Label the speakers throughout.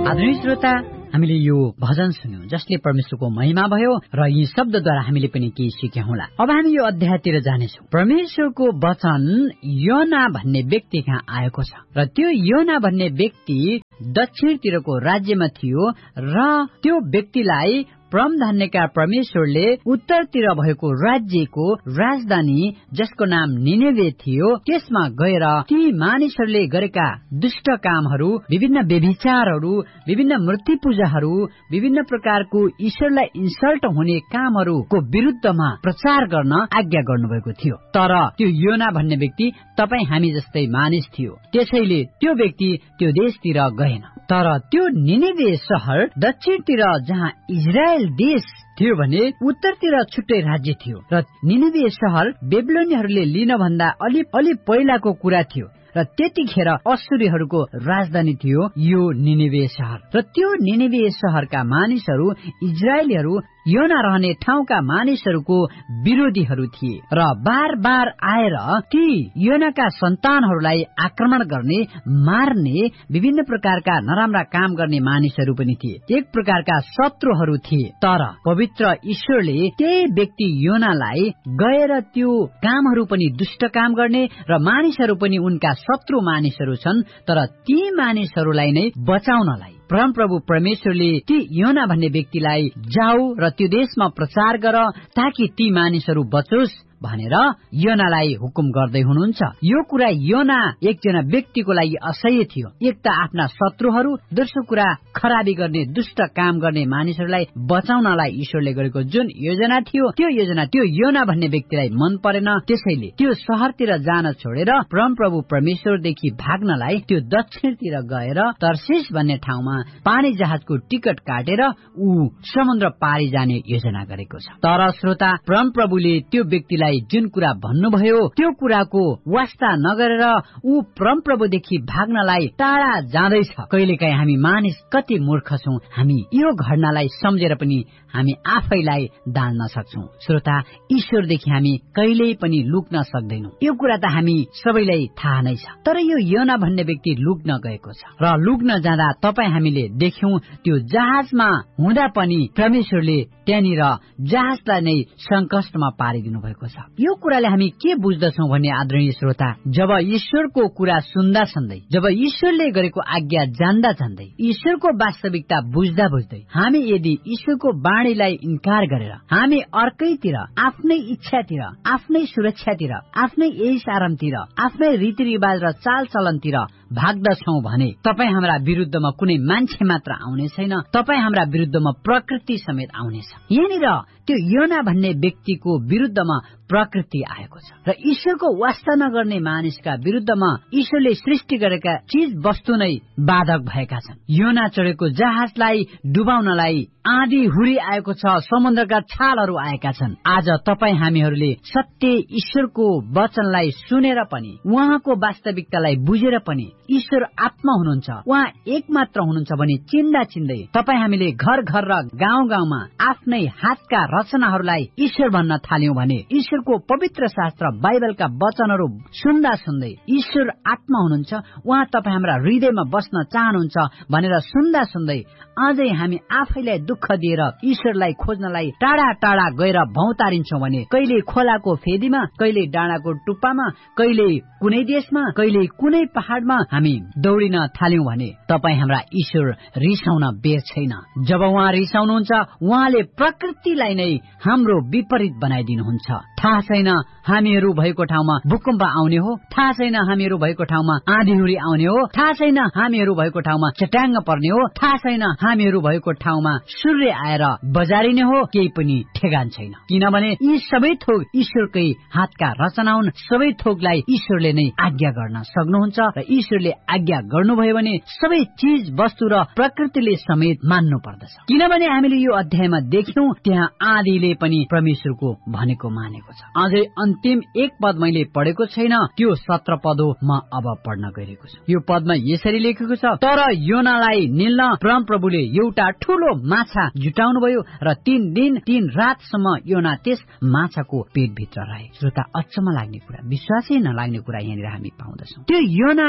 Speaker 1: आदरणीय श्रोता, हामीले यो भजन सुन्यौं जसले परमेश्वरको महिमा भयो र यी शब्दद्वारा हामीले पनि केही सिक्यौं होला। अब हामी यो अध्यायतिर जानेछौं। परमेश्वरको वचन योना भन्ने व्यक्ति कहाँ आएको छ र त्यो योना भन्ने व्यक्ति दक्षिणतिरको राज्यमा थियो र त्यो व्यक्तिलाई परमधन्यका परमेश्वरले उत्तरतिर भएको राज्यको राजधानी जसको नाम निनेवे थियो त्यसमा गएर ती मानिसहरूले गरेका दुष्ट कामहरू, विभिन्न व्यभिचारहरू, विभिन्न मूर्ति पूजाहरू, विभिन्न प्रकारको ईश्वरलाई इन्सल्ट हुने कामहरूको विरुद्धमा प्रचार गर्न आज्ञा गर्नुभएको थियो। तर त्यो योना भन्ने व्यक्ति तपाई हामी जस्तै मानिस थियो, त्यसैले त्यो व्यक्ति त्यो देशतिर गएन। तर त्यो निनेवे शहर दक्षिणतिर जहाँ इजरायल देश थियो भने उत्तरतिर छुट्टै राज्य थियो र निनेवे शहर बेबिलोनियनहरूले लिन भन्दा अलि पहिलाको कुरा थियो र त्यतिखेर अश्शूरीहरूको राजधानी थियो यो निनेवे शहर। र त्यो निनेवे शहरका मानिसहरू इजरायलीहरू योना रहने ठाउँका मानिसहरूको विरोधीहरू थिए र बार बार आएर ती योनाका सन्तानहरूलाई आक्रमण गर्ने, मार्ने, विभिन्न प्रकारका नराम्रा काम गर्ने मानिसहरू पनि थिए। एक प्रकारका शत्रुहरू थिए। तर पवित्र ईश्वरले त्यही व्यक्ति योनालाई गएर त्यो कामहरू पनि दुष्ट काम गर्ने र मानिसहरू पनि उनका शत्रु मानिसहरू छन्, तर ती मानिसहरूलाई नै बचाउनलाई परमप्रभु परमेश्वरले ती योना भन्ने व्यक्तिलाई जाऊ र त्यो देशमा प्रचार गर ताकि ती मानिसहरू बचोस् भनेर योनालाई हुकुम गर्दै हुनुहुन्छ। यो कुरा योना एकजना व्यक्तिको लागि असह्य थियो। एक त आफ्ना शत्रुहरू, दोस्रो कुरा खराबी गर्ने, दुष्ट काम गर्ने मानिसहरूलाई बचाउनलाई ईश्वरले गरेको जुन योजना थियो त्यो योजना त्यो योना भन्ने व्यक्तिलाई मन परेन। त्यसैले त्यो शहरतिर जान छोडेर परमप्रभु परमेश्वरदेखि भाग्नलाई त्यो दक्षिणतिर गएर तर्सिस भन्ने ठाउँमा पानी जहाजको टिकट काटेर ऊ समुद्र पारी जाने योजना गरेको छ। तर श्रोता, परमप्रभुले त्यो व्यक्तिलाई जुन कुरा भन्नुभयो त्यो कुराको वास्ता नगरेर ऊ परमप्रभुदेखि भाग्नलाई टाढा जाँदैछ। कहिलेकाहीँ हामी मानिस कति मूर्ख छौं, हामी यो घटनालाई सम्झेर पनि हामी आफैलाई दाल्न सक्छौं। श्रोता, ईश्वरदेखि हामी कहिल्यै पनि लुक्न सक्दैनौं। यो कुरा त हामी सबैलाई थाहा नै छ। तर यो योना भन्ने व्यक्ति लुक्न गएको छ र लुक्न जाँदा तपाई हामीले देख्यौं त्यो जहाजमा हुँदा पनि परमेश्वरले त्यहाँनिर जहाजलाई नै संकष्टमा पारिदिनु भएको छ। यो कुराले हामी के बुझ्दछौं भने आदरणीय श्रोता, जब ईश्वरको कुरा सुन्दा सुन्दै, जब ईश्वरले गरेको आज्ञा जान्दा जान्दै, ईश्वरको वास्तविकता बुझ्दा बुझ्दै हामी यदि ईश्वरको वाणीलाई इन्कार गरेर हामी अर्कैतिर, आफ्नै इच्छातिर, आफ्नै सुरक्षातिर, आफ्नै यश आरामतिर, आफ्नै रीतिरिवाज र चालचलनतिर भाग्दछौं भने तपाई हाम्रा विरुद्धमा कुनै मान्छे मात्र आउने छैन, तपाई हाम्रा विरुद्धमा प्रकृति समेत आउनेछ। यहाँनिर त्यो योना भन्ने व्यक्तिको विरुद्धमा प्रकृति आएको छ र ईश्वरको वास्ता नगर्ने मानिसका विरुद्धमा ईश्वरले सृष्टि गरेका चीज वस्तु नै बाधक भएका छन्। योना चढेको जहाजलाई डुबाउनलाई आँधी हुरी आएको छ, समुद्रका छालहरू आएका छन्। आज तपाई हामीहरूले सत्य ईश्वरको वचनलाई सुनेर पनि, उहाँको वास्तविकतालाई बुझेर पनि ईश्वर आत्मा हुनुहुन्छ, उहाँ एक मात्र हुनुहुन्छ भने चिन्दा चिन्दै तपाई हामीले घर घर र गाउँ गाउँमा आफ्नै हातका रचनाहरूलाई ईश्वर भन्न थाल्यौं भने, ईश्वरको पवित्र शास्त्र बाइबलका वचनहरू सुन्दा सुन्दै ईश्वर आत्मा हुनुहुन्छ, उहाँ तपाई हाम्रा हृदयमा बस्न चाहनुहुन्छ भनेर सुन्दा सुन्दै अझै हामी आफैलाई दुःख दिएर ईश्वरलाई खोज्नलाई टाढा टाढा गएर भौतारिन्छौं भने, कहिले खोलाको फेदीमा, कहिले डाँडाको टुप्पामा, कहिले कुनै देशमा, कहिले कुनै पहाडमा हामी दौडिन थाल्यौं भने तपाई हाम्रा ईश्वर रिसाउन बेर छैन। जब उहाँ रिसाउनुहुन्छ उहाँले प्रकृतिलाई नै हाम्रो विपरीत बनाइदिनुहुन्छ। थाहा छैन हामीहरू भएको ठाउँमा भूकम्प आउने हो, थाहा छैन हामीहरू भएको ठाउँमा आँधीहुरी आउने हो, थाहा छैन हामीहरू भएको ठाउँमा चट्याङ्ग पर्ने हो, थाहा छैन हामीहरू भएको ठाउँमा सूर्य आएर बजारिने हो, केही पनि ठेगान छैन। किनभने यी सबै थोक ईश्वरकै हातका रचना हुन्। सबै थोकलाई ईश्वरले नै आज्ञा गर्न सक्नुहुन्छ र ईश्वरले आज्ञा गर्नुभयो भने सबै चीज वस्तु र प्रकृतिले समेत मान्नु पर्दछ। किनभने हामीले यो अध्यायमा देख्यौं त्यहाँ आँधीले पनि परमेश्वरको भनेको मानेको छ। अझै अन्तिम एक पद मैले पढेको छैन, त्यो 17 पद हो, म अब पढ्न गइरहेको छु। यो पदमा यसरी लेखेको छ, तर योनालाई निल्न परमप्रभुले एउटा ठूलो माछा जुटाउनु भयो र 3 दिन 3 रातसम्म योना त्यस माछाको पेटभित्र रहे। श्रोता, अचम्म लाग्ने कुरा, विश्वासै नलाग्ने कुरा यहाँनिर हामी पाउँदछौं। त्यो योना ईश्वर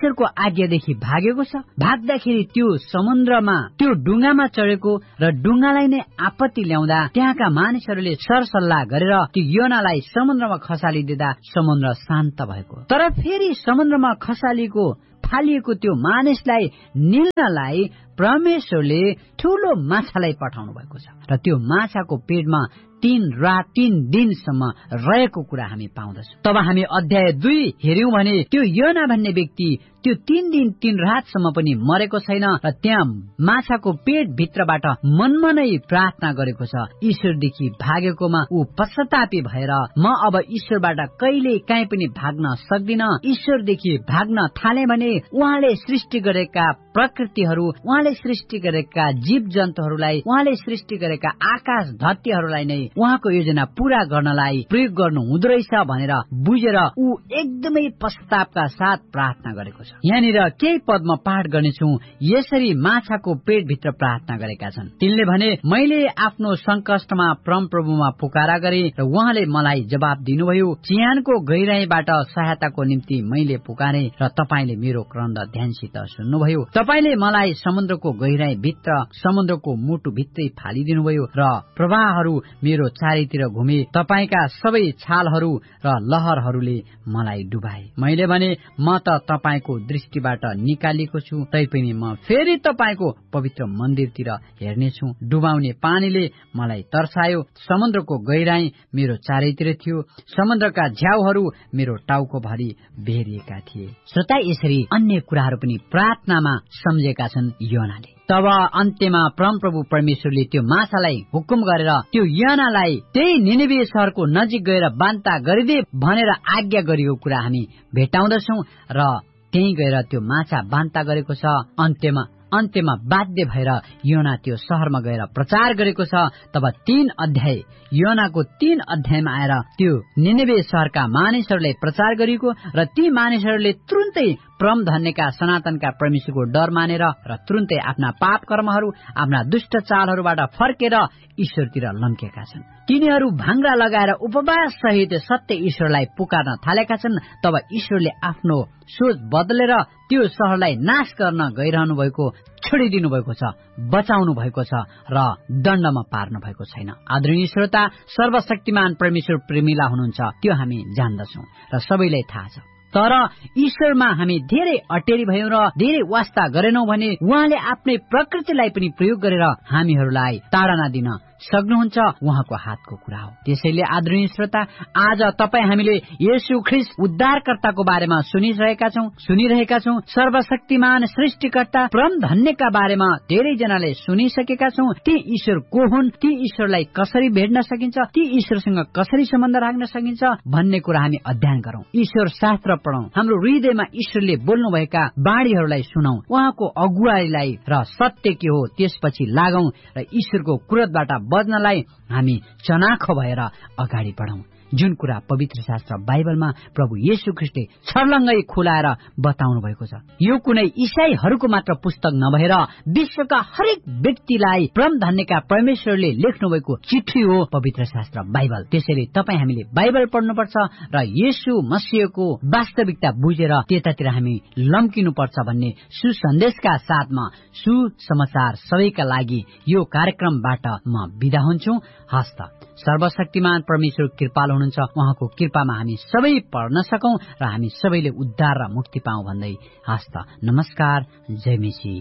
Speaker 1: परमेश्वरको आज्ञादेखि भागेको छ। भाग्दाखेरि त्यो समुद्रमा त्यो डुङ्गामा चढेको र डुङ्गालाई नै आपत्ति ल्याउँदा त्यहाँका मानिसहरूले सरसल्लाह गरेर त्यो योनालाई समुद्रमा खसालिदिँदा समुद्र शान्त भएको। तर फेरि समुद्रमा खसालिएको फालिएको त्यो मानिसलाई निल्नलाई परमेश्वरले ठूलो माछालाई पठाउनु भएको छ र त्यो माछाको पेटमा 3 रात 3 दिनसम्म रहेको कुरा हामी पाउँदछौँ। तब हामी अध्याय 2 हेर्यौं भने त्यो योना भन्ने व्यक्ति त्यो 3 दिन 3 रातसम्म पनि मरेको छैन र त्यहाँ माछाको पेट भित्रबाट मनमनै प्रार्थना गरेको छ। ईश्वरदेखि भागेकोमा ऊ पश्चातापी भएर म अब ईश्वरबाट कहिले काहीँ पनि भाग्न सक्दिन। ईश्वरदेखि भाग्न थाले भने उहाँले सृष्टि गरेका प्रकृतिहरू, उहाँले सृष्टि गरेका जीव जन्तुहरूलाई, उहाँले सृष्टि गरेका आकाश धरतीहरूलाई नै उहाँको योजना पूरा गर्नलाई प्रयोग गर्नु हुँदो रहेछ भनेर बुझेर ऊ एकदमै पश्चातापका साथ प्रार्थना गरेको छ। यहाँनिर केही पदमा पाठ गर्नेछु। यसरी माछाको पेटभित्र प्रार्थना गरेका छन्। तिनले भने मैले आफ्नो संकष्टमा परमप्रभुमा पुकारा गरे र उहाँले मलाई जवाब दिनुभयो। चिहानको गहिराईबाट सहायताको निम्ति मैले पुकारे र तपाईले मेरो क्रन्द ध्यानसित सुन्नुभयो। तपाईले मलाई समुद्रको गहिराई भित्र समुद्रको मुटु भित्रै फालिदिनुभयो र प्रवाहहरू मेरो चारैतिर घुमे। तपाईका सबै छालहरू र लहरहरूले मलाई डुबाए। मैले भने म त तपाईको दृष्टिबाट निकालिएको छु, तैपनि म फेरि तपाईको पवित्र मन्दिरतिर हेर्नेछु। डुबाउने पानीले मलाई तर्सायो। समुद्रको गहिराई मेरो चारैतिर थियो। समुद्रका झ्याउहरू मेरो टाउको भरि बेरिएका थिए। श्रोता, यसरी अन्य कुराहरू पनि प्रार्थनामा सम्झेका छन् योनाले। तब अन्त्यमा परमप्रभु परमेश्वरले त्यो माछालाई हुकुम गरेर त्यो योनालाई त्यही निनेवे शहरको नजिक गएर बान्ता गरिदे भनेर आज्ञा गरिएको कुरा हामी भेटाउँदछौं र त्यही गएर त्यो माछा बान्ता गरेको छ। अन्त्यमा बाध्य भएर योना त्यो शहरमा गएर प्रचार गरेको छ। तब 3 अध्याय योनाको 3 अध्यायमा आएर त्यो निनेवे शहरका मानिसहरूलाई प्रचार गरिएको र ती मानिसहरूले तुरुन्तै परम धन्यका सनातनका परमेश्वरको डर मानेर र तुरुन्तै आफ्ना पाप कर्महरू, आफ्ना दुष्ट चालहरूबाट फर्केर ईश्वरतिर लम्केका छन्। तिनीहरू भाङ्रा लगाएर उपवास सहित सत्य ईश्वरलाई पुकार्न थालेका छन्। तब ईश्वरले आफ्नो सोच बदलेर त्यो शहरलाई नाश गर्न गइरहनु भएको छोडिदिनु भएको छ, बचाउनु भएको छ र दण्डमा पार्नु भएको छैन। आदरणीय श्रोता, सर्वशक्तिमान परमेश्वर प्रेमिला हुनुहुन्छ, त्यो हामी जान्दछौं र सबैलाई थाहा छ। तर ईश्वरमा हामी धेरै अटेरी भयौं र धेरै वास्ता गरेनौं भने उहाँले आफ्नै प्रकृतिलाई पनि प्रयोग गरेर हामीहरूलाई ताडना दिन सक्नुहुन्छ। उहाँको हातको कुरा हो। त्यसैले आदरणीय श्रोता, आज तपाई हामीले येशू ख्रीष्ट उद्धारकर्ताको बारेमा सुनिरहेका छौं। सर्वशक्तिमान सृष्टिकर्ता परम धन्यका बारेमा धेरै जनाले सुनिसकेका छौं। ती ईश्वर को हुन्, ती ईश्वरलाई कसरी भेट्न सकिन्छ, ती ईश्वरसँग कसरी सम्बन्ध राख्न सकिन्छ भन्ने कुरा हामी अध्ययन गरौं। ईश्वर शास्त्र पढौं। हाम्रो हृदयमा ईश्वरले बोल्नुभएका बाणीहरूलाई सुनौं। उहाँको अगुवाईलाई र सत्य के हो त्यसपछि लागौं र ईश्वरको क्रोधबाट बच्नलाई हामी चनाखो भएर अगाडि बढौं। जुन कुरा पवित्र शास्त्र बाइबलमा प्रभु येशू ख्रीष्टले छर्लङ्गै खुलाएर बताउनु भएको छ, यो कुनै ईसाईहरूको मात्र पुस्तक नभएर विश्वका हरेक व्यक्तिलाई परम धन्यका परमेश्वरले लेख्नु भएको चिठी हो पवित्र शास्त्र बाइबल। त्यसैले तपाई हामीले बाइबल पढ्नुपर्छ र येशू मसीहको वास्तविकता बुझेर त्यतातिर हामी लम्किनुपर्छ भन्ने सुसन्देशका साथमा सुसमाचार सबैका लागि यो कार्यक्रमबाट म बिदा हुन्छु। हस्त सर्वशक्तिमान परमेश्वर कृपालु हुनुहुन्छ। उहाँको कृपामा हामी सबै पढ्न सकौं र हामी सबैले उद्धार र मुक्ति पाऊँ भन्दै हस्त नमस्कार, जय मसीह।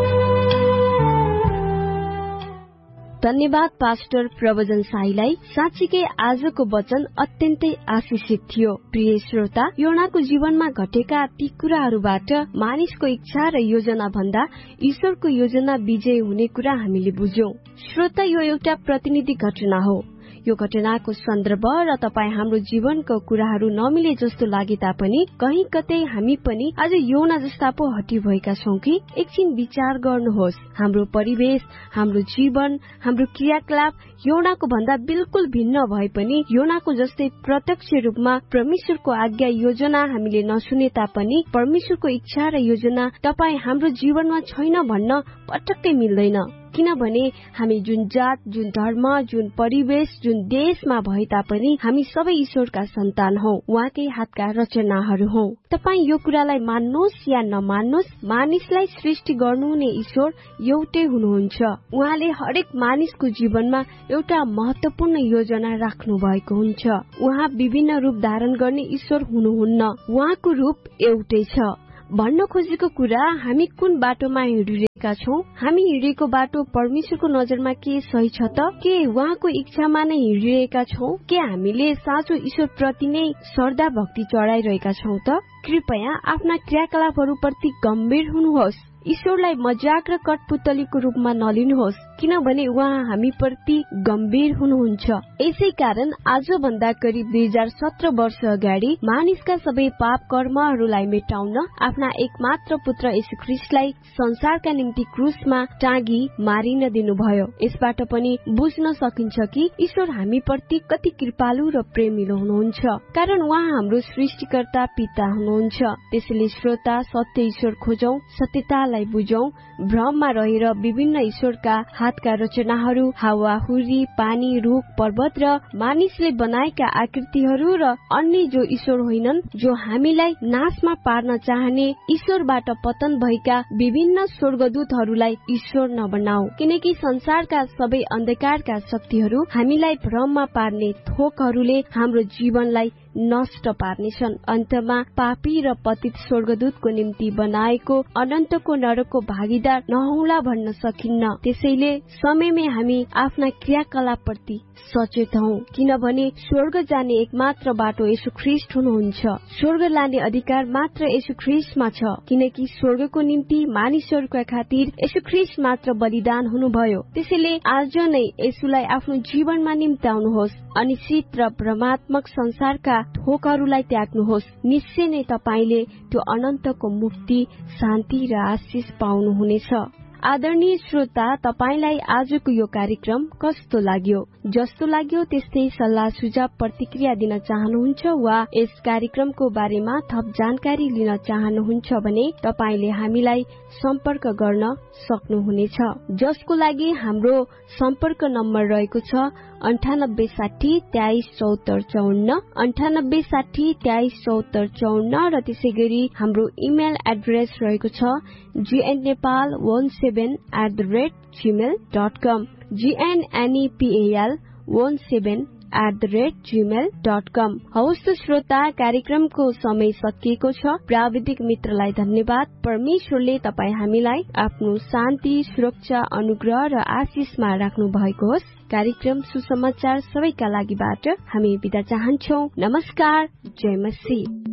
Speaker 2: धन्यवाद पास्टर प्रवचन साईलाई। साँच्चीकै आजको वचन अत्यन्तै आशिषित थियो। प्रिय श्रोता, योनाको जीवनमा घटेका ती कुराहरूबाट मानिसको इच्छा र योजना भन्दा ईश्वरको योजना विजय हुने कुरा हामीले बुझ्यौं। श्रोता, यो एउटा प्रतिनिधि घटना हो। यो घटनाको सन्दर्भ र तपाई हाम्रो जीवनको कुराहरू नमिले जस्तो लागे तापनि कहीं कतै हामी पनि आज योना जस्ता पो हटी भएका छौं कि एकछिन विचार गर्नुहोस्। हाम्रो परिवेश, हाम्रो जीवन, हाम्रो क्रियाकलाप योनाको भन्दा बिल्कुल भिन्न भए पनि योनाको जस्तै प्रत्यक्ष रूपमा परमेश्वरको आज्ञा योजना हामीले नसुने तापनि परमेश्वरको इच्छा र योजना तपाई हाम्रो जीवनमा छैन भन्न पटक्कै मिल्दैन। किनभने हामी जुन जात, जुन धर्म, जुन परिवेश, जुन देशमा भए तापनि हामी सबै ईश्वरका सन्तान हौ, उहाँकै हातका रचनाहरू हौ। तपाई यो कुरालाई मान्नुहोस् या नमान्नुहोस्, मानिसलाई सृष्टि गर्नुहुने ईश्वर एउटै हुनुहुन्छ। उहाँले हरेक मानिसको जीवनमा एउटा महत्वपूर्ण योजना राख्नु भएको हुन्छ। उहाँ विभिन्न रूप धारण गर्ने ईश्वर हुनुहुन्न, उहाँको रूप एउटै छ। भन्न खोजेको कुरा, हामी कुन बाटोमा हिँडिरहेका छौं? हामी हिँडेको बाटो परमेश्वरको नजरमा के सही छ त? के उहाँको इच्छामा नै हिँडिरहेका छौं? के हामीले साँचो ईश्वर प्रति नै श्रद्धा भक्ति चढाइरहेका छौं त? कृपया आफ्ना क्रियाकलापहरूप्रति गम्भीर हुनुहोस्। ईश्वरलाई मजाक र कठपुतलीको रूपमा नलिनुहोस्, किनभने उहाँ हामी प्रति गम्भीर हुनुहुन्छ। यसै कारण आजभन्दा करिब 2017 वर्ष अगाडि मानिसका सबै पाप कर्महरूलाई मेटाउन आफ्ना एकमात्र पुत्र येशू ख्रीष्टलाई संसारका निम्ति क्रुसमा टाँगी मारिन दिनुभयो। यसबाट पनि बुझ्न सकिन्छ कि ईश्वर हामी प्रति कति कृपालु र प्रेमिलो हुनुहुन्छ, कारण उहाँ हाम्रो सृष्टिकर्ता पिता हुनुहुन्छ। त्यसैले श्रोता, सत्य ईश्वर खोजौं, सत्यतालाई बुझौं। भ्रममा रहेर विभिन्न ईश्वरका हातका रचनाहरू, हावाहुरी, पानी, रुख, पर्वत र मानिसले बनाएका आकृतिहरू र अन्य जो ईश्वर होइनन्, जो हामीलाई नाशमा पार्न चाहने ईश्वरबाट पतन भएका विभिन्न स्वर्गदूतहरूलाई ईश्वर नबनाऊ, किनकि संसारका सबै अन्धकारका शक्तिहरू हामीलाई भ्रममा पार्ने थोकहरूले हाम्रो जीवनलाई नष्ट पार्नेछन्। अन्तमा पापी र पतित स्वर्गदूतको निम्ति बनाएको अनन्तको नरकको भागीदार नहौला भन्न सकिन्न। त्यसैले समयमै हामी आफ्ना क्रियाकलापप्रति सचेत हौं, किनभने स्वर्ग जाने एकमात्र बाटो येशू ख्रीष्ट हुनुहुन्छ। स्वर्ग लाने अधिकार मात्र येशू ख्रीष्टमा छ, किनकि स्वर्गको निम्ति मानिसहरूका खातिर येशू ख्रीष्ट मात्र बलिदान हुनुभयो। त्यसैले आज नै येशूलाई आफ्नो जीवनमा निम्त्याउनुहोस्। अनिश्चित र भ्रमात्मक संसारका थोकहरूलाई त्याग्नुहोस्। निश्चय नै तपाईले त्यो अनन्तको मुक्ति, शान्ति र आशिष पाउनुहुनेछ। आदरणीय श्रोता, तपाईलाई आजको यो कार्यक्रम कस्तो लाग्यो? जस्तो लाग्यो त्यस्तै सल्लाह सुझाव प्रतिक्रिया दिन चाहनुहुन्छ वा यस कार्यक्रमको बारेमा थप जानकारी लिन चाहनुहुन्छ भने तपाईले हामीलाई सम्पर्क गर्न सक्नुहुनेछ, जसको लागि हाम्रो सम्पर्क नम्बर रहेको छ 9860 23 74 54, 9860 23 74 54 र त्यसैगरी हाम्रो इमेल एड्रेस रहेको छ gnepal17@gmail.com, gnnepal17@gmail.com। हवस् त श्रोता, कार्यक्रमको समय सकिएको छ। प्राविधिक मित्रलाई धन्यवाद। परमेश्वरले तपाई हामीलाई आफ्नो शान्ति, सुरक्षा, अनुग्रह र आशिषमा राख्नु भएको होस्। कार्यक्रम सुसमाचार सबैका लागिबाट हामी बिदा चाहन्छौं। नमस्कार, जय मसीह।